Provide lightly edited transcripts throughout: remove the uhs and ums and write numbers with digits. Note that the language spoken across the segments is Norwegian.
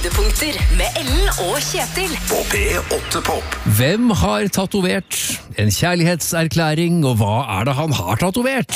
Høydepunkter med Ellen og Kjetil På P8 Pop. Hvem har tatovert en kjærlighetserklæring, og hva er det han har tatovert?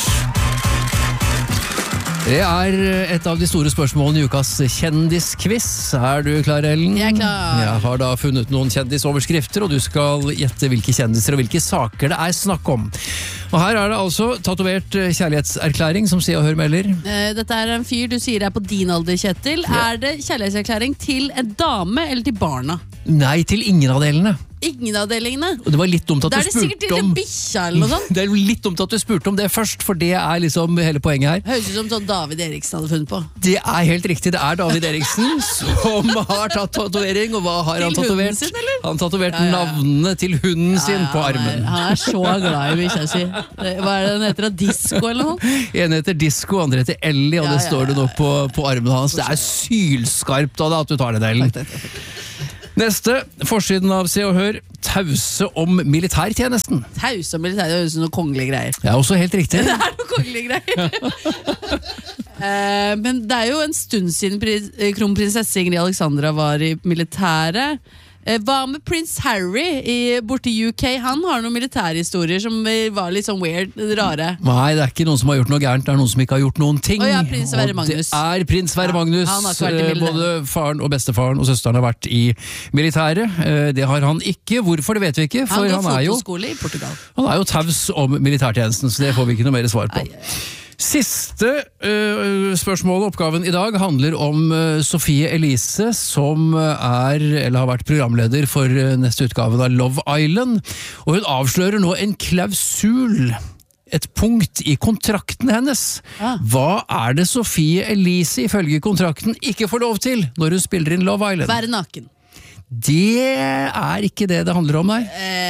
Det er et av de store spørsmålene i ukas kjendisquiz. Er du klar, Ellen? Jeg er klar. Jeg har da funnet noen kjendisoverskrifter, og du skal gjette hvilke kjendiser og hvilke saker det er snakk om. Og her er det altså tatovert kjærlighetserklæring, som sier og hør melder. Dette er en fyr du sier er på din alder, Kjetil. Ja. Er det kjærlighetserklæring til en dame eller til barna? Nei, til ingen av delene. Ingen av delingene. Og det var litt dumt at Da du er det sikkert spurte til om... en bikkja eller noe sånt. Det er litt dumt at du spurte om det først, for det er liksom hele poenget her. Høres ut som sånn David Eriksen hadde funnet på. Det er helt riktig, det er David Eriksen som har tatt tatovering, og hva har han Til hunden tatovert? sin, eller? Han tatovert Ja. navnene til hunden sin på armen. Han er så glad i bikkja si. Hva er det den heter? Disco eller noe? En heter Disco, andre heter Ellie, og Ja, det ja, står det ja, nok på armen hans. Det er sylskarpt av deg at du tar det, Ellen. Neste, forsiden av Se og Hør, tause om militærtjenesten. Tause og militær, det høres ut som noen kongelige greier. Det er også helt riktig. Det er noen kongelige greier. Men det er jo en stund siden kronprinsesse Ingrid Alexandra var i militæret. Hva med prins Harry borte i UK? Han har noen militærhistorier som var litt sånn weird, rare. Nei, det er ikke noen som har gjort noe gærent, det er noen som ikke har gjort noen ting. Å ja, prins Sverre Og Magnus. Det er prins Sverre Ja, Magnus. han har ikke vært i militæret. Både faren og bestefaren og søsteren har vært i militæret. Det har han ikke. Hvorfor, det vet vi ikke. For Han går han er jo, fotoskole i Portugal. han er jo taus om militærtjenesten, så det får vi ikke noe mer svar på. Siste spørsmål og oppgaven i dag handler om Sofie Elise, som er, eller har vært programleder for neste utgaven av Love Island, og hun avslører nå en klausul, et punkt i kontrakten hennes. Hva er det Sofie Elise ifølge kontrakten ikke får lov til når hun spiller inn Love Island? Være naken. Det er ikke det det handler om, nei.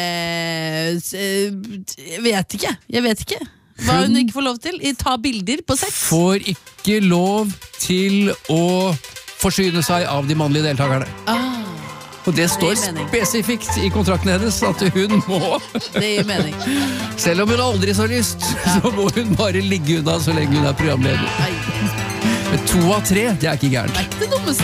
Jeg vet ikke. Hva hun ikke får lov til? Ta bilder på sex. Får ikke lov til å forsyne seg av de mannlige deltakerne. Og det står gir mening. spesifikt i kontrakten hennes at hun må, Det gir mening. selv om hun aldri så lyst, så må hun bare ligge unna så lenge hun er programleder. Nei, Men 2 av 3, det er ikke gærent. det er ikke det dummeste.